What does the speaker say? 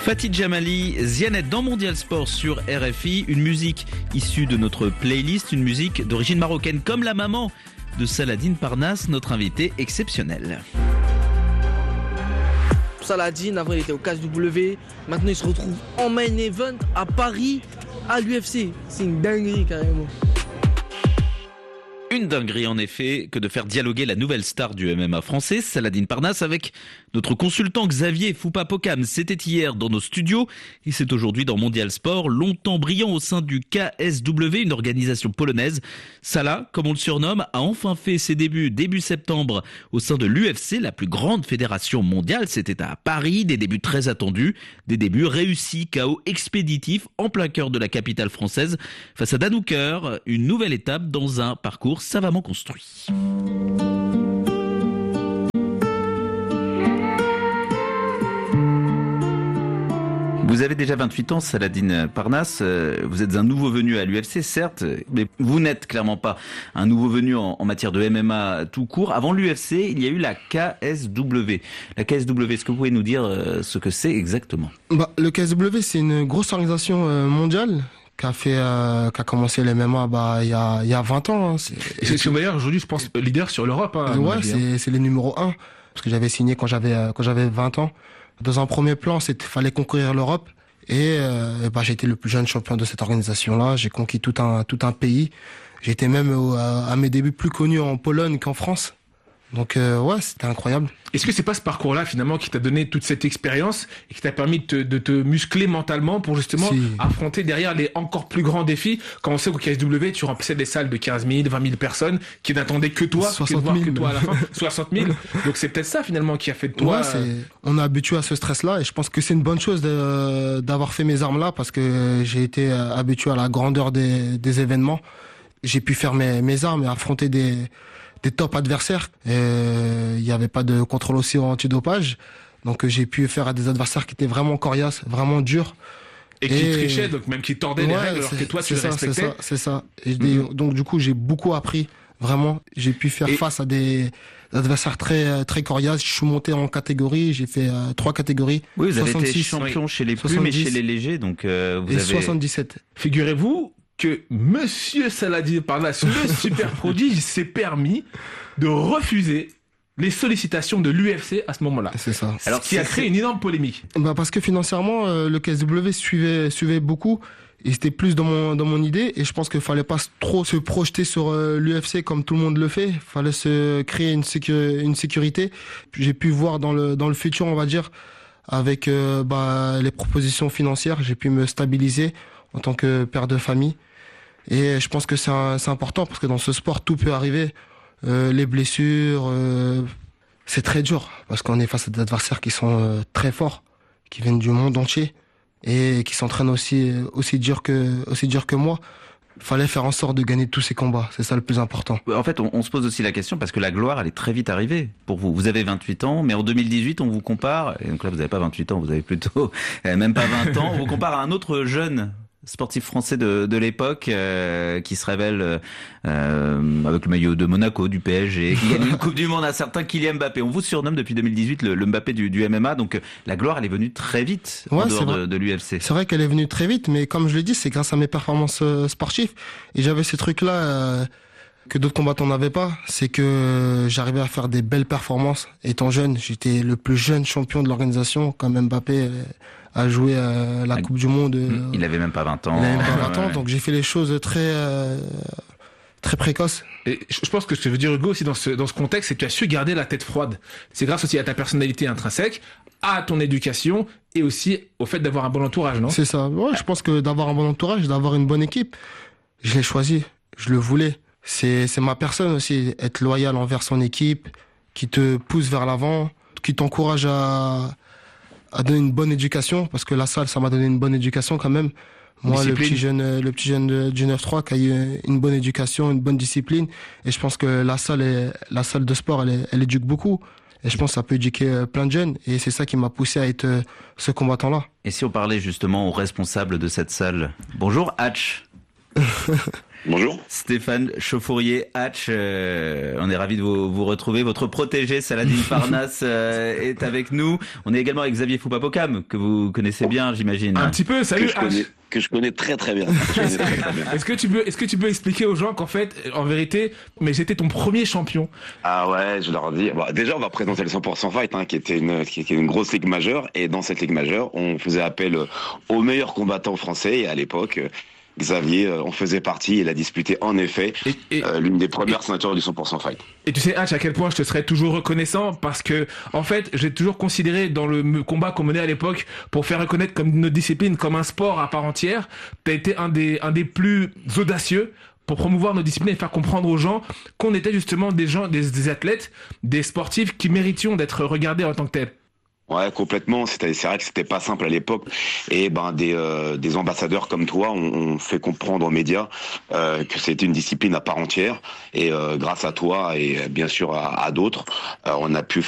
Fatih Jamali, Zianet dans Mondial Sport sur RFI, une musique issue de notre playlist, une musique d'origine marocaine comme la maman de Saladin Parnasse, notre invité exceptionnel. Saladin, avant il était au KSW, maintenant il se retrouve en main event à Paris, à l'UFC. C'est une dinguerie carrément. Une dinguerie en effet que de faire dialoguer la nouvelle star du MMA français, Saladin Parnasse, avec notre consultant Xavier Foupa-Pokam. C'était hier dans nos studios et c'est aujourd'hui dans Mondial Sport, longtemps brillant au sein du KSW, une organisation polonaise. Salah, comme on le surnomme, a enfin fait ses débuts début septembre au sein de l'UFC, la plus grande fédération mondiale. C'était à Paris, des débuts très attendus, des débuts réussis, KO expéditif en plein cœur de la capitale française face à Dan Hooker, une nouvelle étape dans un parcours savamment construit. Vous avez déjà 28 ans, Saladin Parnasse. Vous êtes un nouveau venu à l'UFC, certes, mais vous n'êtes clairement pas un nouveau venu en matière de MMA tout court. Avant l'UFC, il y a eu la KSW. La KSW, est-ce que vous pouvez nous dire ce que c'est exactement ? Le KSW, c'est une grosse organisation mondiale qui a commencé les MMA il y a 20 ans. Hein. C'est d'ailleurs aujourd'hui, je pense, leader sur l'Europe. Hein, ouais, c'est les numéros 1. Parce que j'avais signé quand j'avais 20 ans. Dans un premier plan, fallait conquérir l'Europe. Et j'ai été le plus jeune champion de cette organisation-là. J'ai conquis tout un pays. J'ai été même à mes débuts plus connu en Pologne qu'en France. Donc c'était incroyable. Est-ce que c'est pas ce parcours-là finalement qui t'a donné toute cette expérience et qui t'a permis de te muscler mentalement pour justement affronter derrière les encore plus grands défis? Quand on sait qu'au KSW, tu remplissais des salles de 15 000, 20 000 personnes qui n'attendaient que toi, 60 000. que toi à la fin, 60 000. Donc c'est peut-être ça finalement qui a fait de toi. On est habitué à ce stress-là et je pense que c'est une bonne chose d'avoir fait mes armes là parce que j'ai été habitué à la grandeur des événements. J'ai pu faire mes armes et affronter des top adversaires. Il n'y avait pas de contrôle aussi antidopage. Donc j'ai pu faire à des adversaires qui étaient vraiment coriaces, vraiment durs. Et qui trichaient, donc même qui tordaient les règles alors que toi tu les respectais. C'est ça. Et donc du coup j'ai beaucoup appris. Vraiment, j'ai pu faire face à des adversaires très très coriaces. Je suis monté en catégorie, j'ai fait 3 catégories. Oui, vous avez 66, été champion chez les plumes et chez les légers, donc vous avez 77. Figurez-vous que Monsieur Saladin Parnasse, le super prodige, s'est permis de refuser les sollicitations de l'UFC à ce moment-là. C'est ça. Alors, qui a créé une énorme polémique. Parce que financièrement, le KSW suivait beaucoup. Et c'était plus dans mon idée. Et je pense qu'il fallait pas trop se projeter sur l'UFC comme tout le monde le fait. Il fallait se créer une sécurité. J'ai pu voir dans le futur, on va dire, avec les propositions financières, j'ai pu me stabiliser en tant que père de famille. Et je pense que c'est important parce que dans ce sport, tout peut arriver. Les blessures, c'est très dur parce qu'on est face à des adversaires qui sont très forts, qui viennent du monde entier et qui s'entraînent aussi dur que moi. Fallait faire en sorte de gagner tous ces combats, c'est ça le plus important. En fait, on se pose aussi la question parce que la gloire, elle est très vite arrivée pour vous. Vous avez 28 ans, mais en 2018, on vous compare, et donc là, vous n'avez pas 28 ans, vous avez plutôt même pas 20 ans, on vous compare à un autre jeune sportif français de l'époque qui se révèle avec le maillot de Monaco, du PSG, qui gagne une Coupe du Monde, un certain Kylian Mbappé. On vous surnomme depuis 2018 le Mbappé du MMA, donc la gloire elle est venue très vite en dehors de l'UFC. C'est vrai qu'elle est venue très vite, mais comme je l'ai dit, c'est grâce à mes performances sportives. Et j'avais ces trucs-là que d'autres combattants n'avaient pas, c'est que j'arrivais à faire des belles performances. Étant jeune, j'étais le plus jeune champion de l'organisation, comme Mbappé a joué la Coupe du Monde. Il avait même pas 20 ans. Il avait même pas 20 ans, donc j'ai fait les choses très précoces. Et je pense que ce que veut dire Hugo aussi dans ce contexte, c'est que tu as su garder la tête froide. C'est grâce aussi à ta personnalité intrinsèque, à ton éducation et aussi au fait d'avoir un bon entourage, non ? C'est ça. Ouais, je pense que d'avoir un bon entourage, d'avoir une bonne équipe, je l'ai choisi, je le voulais. C'est ma personne aussi, être loyal envers son équipe, qui te pousse vers l'avant, qui t'encourage à donner une bonne éducation, parce que la salle, ça m'a donné une bonne éducation quand même. Moi, le petit jeune du 9-3 qui a eu une bonne éducation, une bonne discipline, et je pense que la salle de sport, elle éduque beaucoup. Et je pense que ça peut éduquer plein de jeunes, et c'est ça qui m'a poussé à être ce combattant-là. Et si on parlait justement aux responsables de cette salle ? Bonjour, Hatch. Bonjour. Stéphane Chauffourier, Hatch, on est ravis de vous retrouver. Votre protégé Saladin Parnasse est avec nous. On est également avec Xavier Foupapokam, que vous connaissez bien, j'imagine. Un petit peu, salut Hatch. Que je connais très très bien. Est-ce que tu peux expliquer aux gens qu'en fait, en vérité, mais j'étais ton premier champion? Ah ouais, je leur dis. Bon, déjà, on va présenter le 100% Fight, qui était une grosse ligue majeure. Et dans cette ligue majeure, on faisait appel aux meilleurs combattants français. Et à l'époque, Xavier en faisait partie. Il a disputé en effet l'une des premières ceintures du 100% Fight. Et tu sais, Hatch, à quel point je te serais toujours reconnaissant parce que, en fait, j'ai toujours considéré dans le combat qu'on menait à l'époque pour faire reconnaître comme notre discipline, comme un sport à part entière, t'as été un des plus audacieux pour promouvoir nos disciplines et faire comprendre aux gens qu'on était justement des athlètes, des sportifs qui méritions d'être regardés en tant que tels. Ouais, complètement. C'est vrai que c'était pas simple à l'époque. Et des ambassadeurs comme toi ont fait comprendre aux médias que c'était une discipline à part entière. Et grâce à toi et bien sûr à d'autres, on a pu